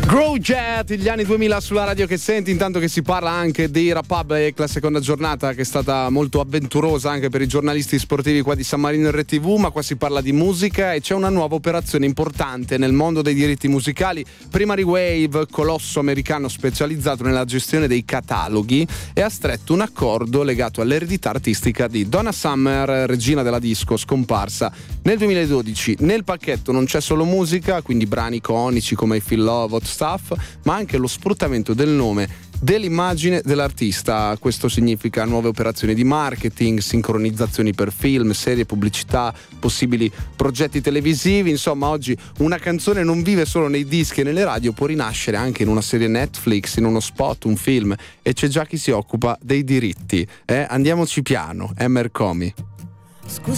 Grow Jet, gli anni 2000 sulla radio che senti, intanto che si parla anche di Republic, la seconda giornata che è stata molto avventurosa anche per i giornalisti sportivi qua di San Marino RTV, ma qua si parla di musica e c'è una nuova operazione importante nel mondo dei diritti musicali. Primary Wave, colosso americano specializzato nella gestione dei cataloghi, e ha stretto un accordo legato all'eredità artistica di Donna Summer, regina della disco scomparsa nel 2012. Nel pacchetto non c'è solo musica, quindi brani iconici come I Feel Love, Hot Stuff, ma anche lo sfruttamento del nome, dell'immagine dell'artista. Questo significa nuove operazioni di marketing, sincronizzazioni per film, serie, pubblicità, possibili progetti televisivi. Insomma, oggi una canzone non vive solo nei dischi e nelle radio, può rinascere anche in una serie Netflix, in uno spot, un film, e c'è già chi si occupa dei diritti. Andiamoci piano, Emmer Comey. Scusa